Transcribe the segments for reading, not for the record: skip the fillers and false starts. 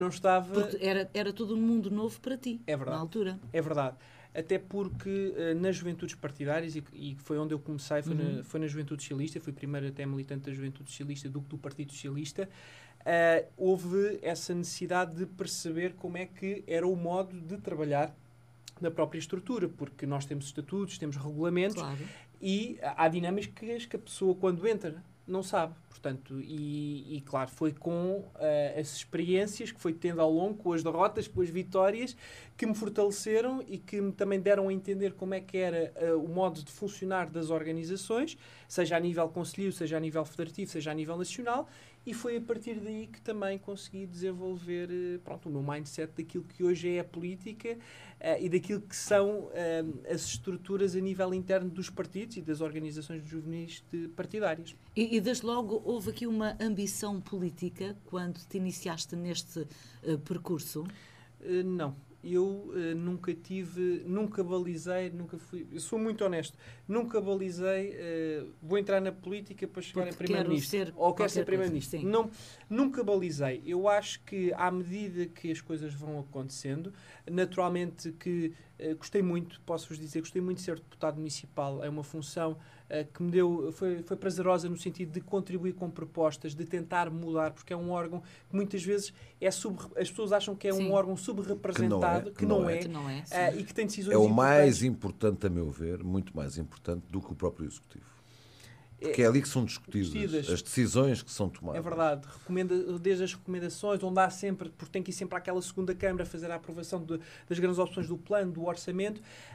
não estava... Porque era todo um mundo novo para ti, É verdade. na altura. É verdade. Até porque nas juventudes partidárias, e foi onde eu comecei, foi na Juventude Socialista, fui primeiro até militante da Juventude Socialista do que do Partido Socialista, houve essa necessidade de perceber como é que era o modo de trabalhar da própria estrutura, porque nós temos estatutos, temos regulamentos, Claro. e há dinâmicas que a pessoa, quando entra, não sabe. Portanto, e claro, foi com as experiências que foi tendo ao longo, com as derrotas, com as vitórias, que me fortaleceram e que me também deram a entender como é que era o modo de funcionar das organizações, seja a nível concelhio, seja a nível federativo, seja a nível nacional, e foi a partir daí que também consegui desenvolver o meu mindset daquilo que hoje é a política e daquilo que são as estruturas a nível interno dos partidos e das organizações juvenis partidárias. E desde logo houve aqui uma ambição política quando te iniciaste neste percurso? Não. Eu nunca balizei, eu sou muito honesto, nunca balizei, vou entrar na política para chegar a Primeiro-Ministro, ou quero ser Primeiro-Ministro. Nunca balizei. Eu acho que, à medida que as coisas vão acontecendo, naturalmente que gostei muito de ser deputado municipal. É uma função que me deu, foi prazerosa no sentido de contribuir com propostas, de tentar mudar, porque é um órgão que muitas vezes as pessoas acham que é um órgão subrepresentado, que não é, e que tem decisões É o importantes. mais importante, a meu ver, muito mais importante do que o próprio Executivo. Porque é ali que são discutidas as decisões que são tomadas. É verdade. Desde as recomendações, onde há sempre, porque tem que ir sempre àquela segunda Câmara fazer a aprovação das grandes opções do plano, do orçamento,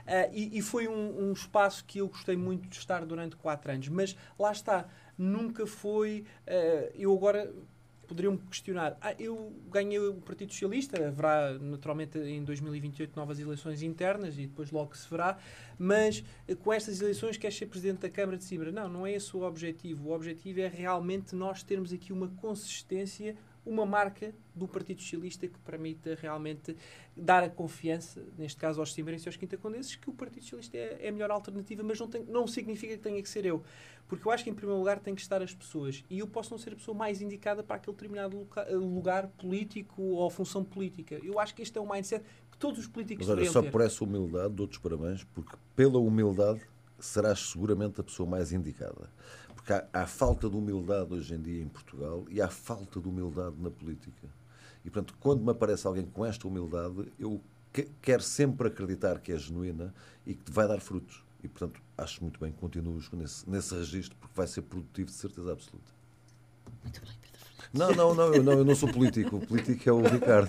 e foi um espaço que eu gostei muito de estar durante 4 anos. Mas lá está, nunca foi... eu agora... Poderiam-me questionar. Eu ganhei o Partido Socialista, haverá naturalmente em 2028 novas eleições internas e depois logo se verá, mas com estas eleições queres ser Presidente da Câmara de Sesimbra? Não é esse o objetivo. O objetivo é realmente nós termos aqui uma consistência, uma marca do Partido Socialista que permita realmente dar a confiança, neste caso aos simbrenses e aos quintacondenses, que o Partido Socialista é a melhor alternativa, mas não significa que tenha que ser eu. Porque eu acho que, em primeiro lugar, tem que estar as pessoas. E eu posso não ser a pessoa mais indicada para aquele determinado lugar político ou função política. Eu acho que este é o mindset que todos os políticos deveriam ter. Mas olha, só por essa humildade dou-te os parabéns, porque pela humildade serás seguramente a pessoa mais indicada. Porque há falta de humildade hoje em dia em Portugal e há falta de humildade na política. E, portanto, quando me aparece alguém com esta humildade, eu quero sempre acreditar que é genuína e que vai dar frutos. E, portanto, acho muito bem que continues nesse registro, porque vai ser produtivo de certeza absoluta. Muito bem, Pedro. Não, eu não sou político. O político é o Ricardo.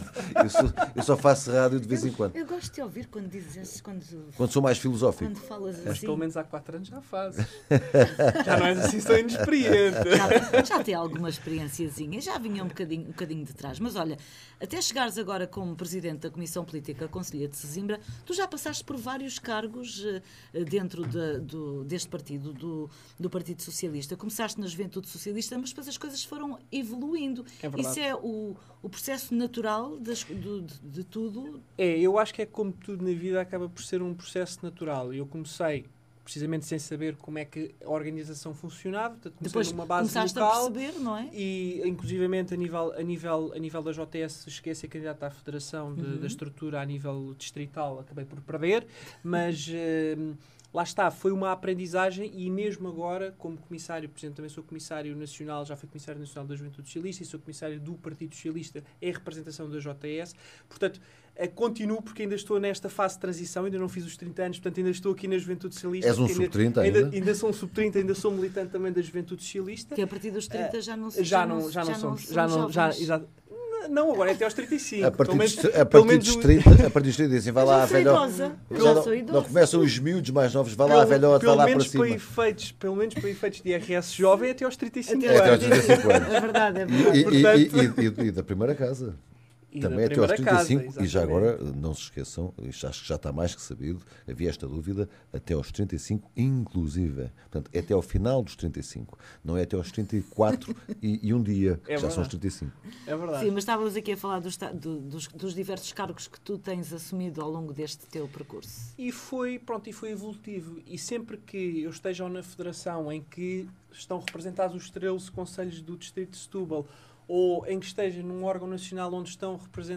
Eu só faço rádio de vez em quando. Eu gosto de ouvir quando dizes... Quando sou mais filosófico. Quando falas assim. Mas pelo menos há 4 anos já fazes. Já não és assim tão inexperiente. Já tem alguma experienciazinha. Já vinha um bocadinho de trás. Mas olha, até chegares agora como Presidente da Comissão Política Concelhia de Sesimbra, tu já passaste por vários cargos dentro deste partido, do Partido Socialista. Começaste na Juventude Socialista, mas depois as coisas foram evoluindo. É verdade. Isso é o processo natural de tudo? Eu acho que é como tudo na vida, acaba por ser um processo natural. Eu comecei precisamente sem saber como é que a organização funcionava, portanto, comecei numa base começaste local, a perceber, não é? E inclusivamente a nível da JTS cheguei a ser candidato à federação da estrutura a nível distrital, acabei por perder, mas lá está, foi uma aprendizagem e mesmo agora, como comissário, por exemplo, também sou comissário nacional, já fui comissário nacional da Juventude Socialista e sou comissário do Partido Socialista em representação da JTS, portanto, continuo porque ainda estou nesta fase de transição, ainda não fiz os 30 anos, portanto ainda estou aqui na Juventude Socialista. És um sub-30 ainda? Ainda sou um sub-30, ainda sou militante também da Juventude Socialista. Que a partir dos 30 já não somos. Não, agora é até aos 35. A partir dos 30, vai lá, velhote. Não começam os miúdos mais novos, vai lá, velhote, vai lá para cima. Pelo menos para efeitos de IRS jovem, até aos 35 anos. Até aos 35 anos. É verdade, é verdade. E da primeira casa. E também até aos 35, casa, e já agora, não se esqueçam, isto acho que já está mais que sabido, havia esta dúvida, até aos 35 inclusive. Portanto, é até ao final dos 35, não é até aos 34 e um dia, já são os 35. É verdade. Sim, mas estávamos aqui a falar dos diversos cargos que tu tens assumido ao longo deste teu percurso. E foi evolutivo. E sempre que eu esteja na federação em que estão representados os 13 concelhos do distrito de Setúbal, ou em que esteja num órgão nacional onde estão representados